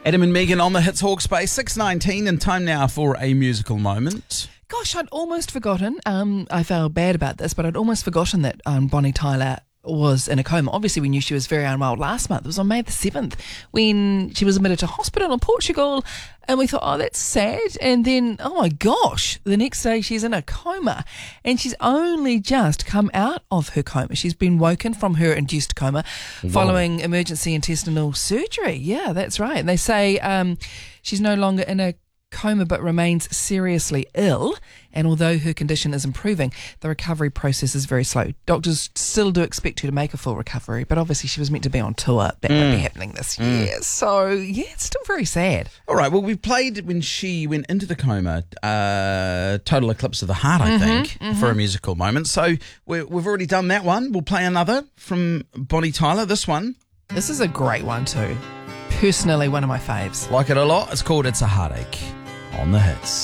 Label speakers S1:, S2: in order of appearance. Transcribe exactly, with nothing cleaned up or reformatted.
S1: Adam and Megan on the Hits Hawkspace, six nineteen, and time now for a musical moment.
S2: Gosh, I'd almost forgotten. Um, I felt bad about this, but I'd almost forgotten that um, Bonnie Tyler was in a coma. Obviously, we knew she was very unwell last month. It was on May the seventh when she was admitted to hospital in Portugal, and we thought, oh, that's sad. And then, oh my gosh, the next day she's in a coma, and she's only just come out of her coma. She's been woken from her induced coma following Whoa. emergency intestinal surgery. Yeah, that's right. And they say um, she's no longer in a coma but remains seriously ill, and although her condition is improving, the recovery process is very slow. Doctors still do expect her to make a full recovery, but obviously she was meant to be on tour. That mm. won't be happening this year. Mm. So yeah, it's still very sad.
S1: All right, well, we played when she went into the coma, uh, Total Eclipse of the Heart, I
S2: mm-hmm,
S1: think,
S2: mm-hmm.
S1: for a musical moment. So we're, we've already done that one. We'll play another from Bonnie Tyler, this one.
S2: This is a great one too. Personally, one of my faves.
S1: Like it a lot. It's called It's a Heartache on the Hits.